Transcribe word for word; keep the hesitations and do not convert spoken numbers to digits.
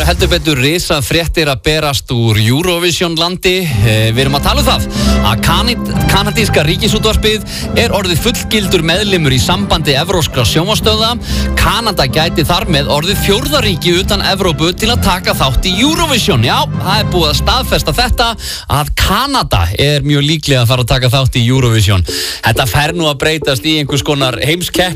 heldur betur risa fréttir að berast úr Eurovision landi. Við erum að tala um það að kanad, kanadíska ríkisútvarpið er orðið fullgildur meðlimur í sambandi evróskra sjónvarpsstöðva. Kanada gæti þar með orðið fjórða ríki utan Evrópu til að taka þátt í Eurovision. Já, það er búið að staðfesta þetta að Kanada er mjög líklega að fara að taka þátt í Eurovision. Þetta fer nú að breytast í einhvers konar heimskeppni